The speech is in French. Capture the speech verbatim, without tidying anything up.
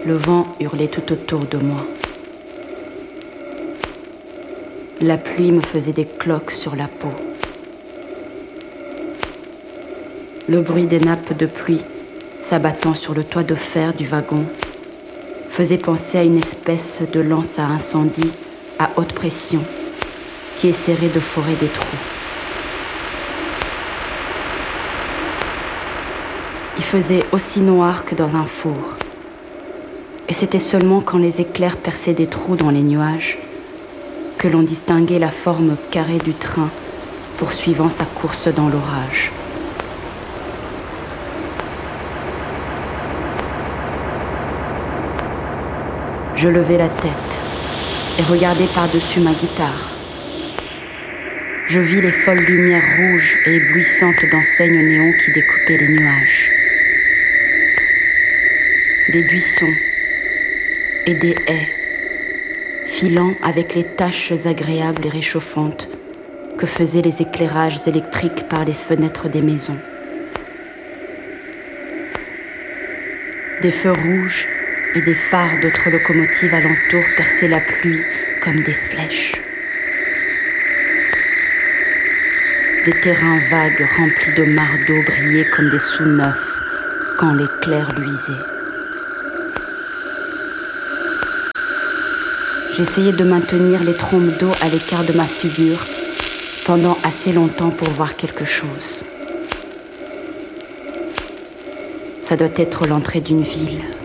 Le vent hurlait tout autour de moi. La pluie me faisait des cloques sur la peau. Le bruit des nappes de pluie s'abattant sur le toit de fer du wagon faisait penser à une espèce de lance à incendie à haute pression qui essaierait de forer des trous. Il faisait aussi noir que dans un four. Et c'était seulement quand les éclairs perçaient des trous dans les nuages que l'on distinguait la forme carrée du train poursuivant sa course dans l'orage. Je levai la tête et regardai par-dessus ma guitare. Je vis les folles lumières rouges et éblouissantes d'enseignes néons qui découpaient les nuages. Des buissons et des haies, filant avec les taches agréables et réchauffantes que faisaient les éclairages électriques par les fenêtres des maisons. Des feux rouges et des phares d'autres locomotives alentour perçaient la pluie comme des flèches. Des terrains vagues remplis de mares d'eau brillaient comme des sous-neufs quand l'éclair luisait. J'essayais de maintenir les trompes d'eau à l'écart de ma figure pendant assez longtemps pour voir quelque chose. Ça doit être l'entrée d'une ville.